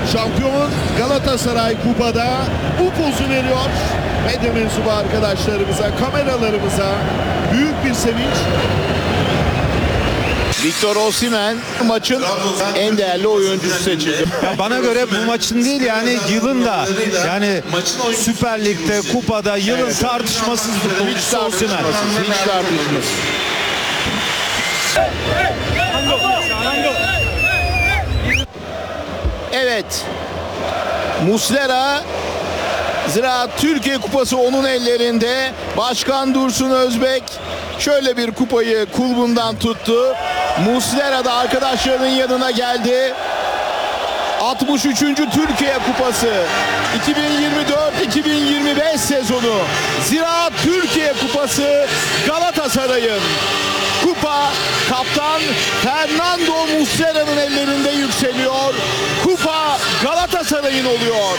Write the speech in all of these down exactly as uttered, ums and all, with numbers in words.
Şampiyon Galatasaray kupada bu pozu veriyor. Medya mensubu arkadaşlarımıza, kameralarımıza büyük bir sevinç. Victor Osimhen maçın en değerli oyuncusu seçildi. Ya bana göre bu maçın değil, yani yılın da, yani Süper Lig'de, kupada yılın tartışmasız Hiç futbolcusu Osimhen. tartışmasız, hiç tartışmasız. Evet. Muslera, Ziraat Türkiye Kupası onun ellerinde. Başkan Dursun Özbek şöyle bir kupayı kulbundan tuttu. Muslera da arkadaşlarının yanına geldi. altmış üçüncü Türkiye Kupası iki bin yirmi dört iki bin yirmi beş sezonu Ziraat Türkiye Kupası Galatasaray'ın. Kupa kaptan Fernando Muslera'nın ellerinde yükseliyor. Kupa Galatasaray'ın oluyor.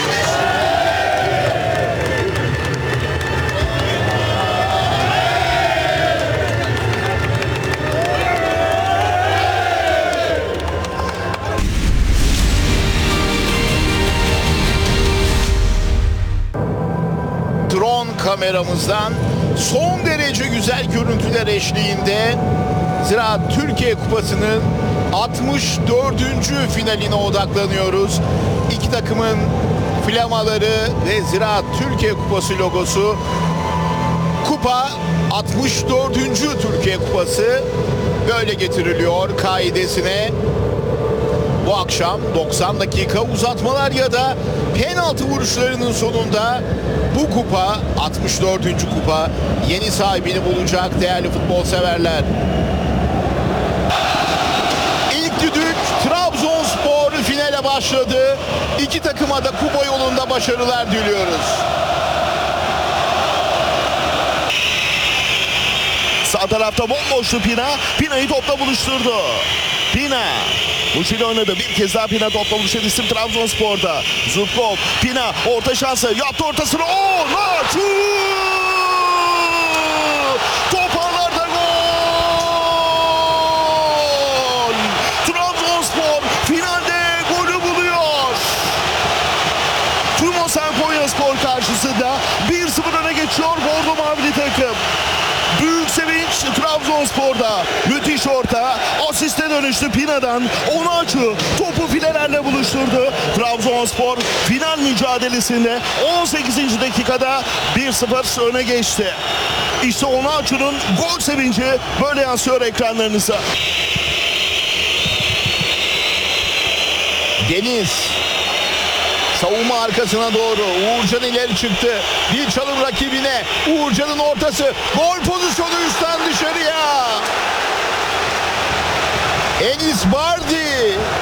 Drone kameramızdan son derece güzel görüntüler eşliğinde Ziraat Türkiye Kupası'nın altmış dördüncü finaline odaklanıyoruz. İki takımın flamaları ve Ziraat Türkiye Kupası logosu. Kupa altmış dördüncü Türkiye Kupası böyle getiriliyor kaidesine. Bu akşam doksan dakika uzatmalar ya da penaltı vuruşlarının sonunda bu kupa, altmış dördüncü kupa, yeni sahibini bulacak değerli futbol severler. İlk düdük Trabzonspor finale başladı. İki takıma da kupa yolunda başarılar diliyoruz. Sağ tarafta bomboştu Pina. Pina'yı topla buluşturdu. Pina. Muşili oynadı. Bir kez daha Pina topla buluşan isim Trabzonspor'da. Zubkov. Pina orta şansı. Yaptı ortasını. Oo! Naçu! Top ağlarda gol! Trabzonspor finalde golü buluyor. Tumosan Konyaspor karşısında bir sıfır öne geçiyor Bordo Mavili takım. Büyük sevinç Trabzonspor'da. Müthiş orta. Asiste dönüştü Pina'dan. Onaçu topu filelerle buluşturdu. Trabzonspor final mücadelesinde on sekizinci dakikada bir sıfır öne geçti. İşte Onaçu'nun gol sevinci böyle yansıyor ekranlarınıza. Deniz. Savunma arkasına doğru. Uğurcan ileri çıktı. Bir çalım rakibine. Uğurcan'ın ortası. Gol pozisyonu üstten dışarıya. Enis Bardi.